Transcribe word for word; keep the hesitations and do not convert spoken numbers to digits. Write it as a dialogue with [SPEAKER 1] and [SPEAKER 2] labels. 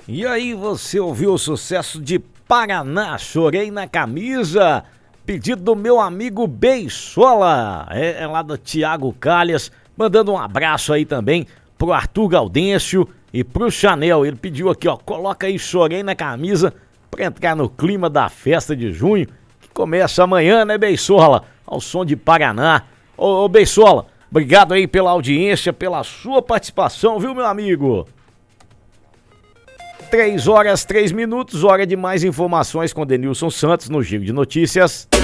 [SPEAKER 1] E aí, você ouviu o sucesso de Paraná, Chorei na Camisa? Pedido do meu amigo Beisola, é, é lá do Thiago Calhas, mandando um abraço aí também pro Arthur Gaudêncio e pro Chanel. Ele pediu aqui, ó, coloca aí Chorei na Camisa pra entrar no clima da festa de junho, que começa amanhã, né, Beisola? Ao som de Paraná. Ô, ô Beisola, obrigado aí pela audiência, pela sua participação, viu, meu amigo? Três horas, três minutos, hora de mais informações com Denilson Santos no Giro de Notícias.